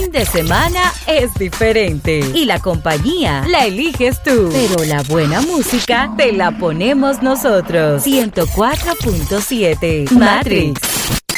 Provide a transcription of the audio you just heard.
fin de semana es diferente y la compañía la eliges tú. Pero la buena música te la ponemos nosotros. 104.7 Matrix.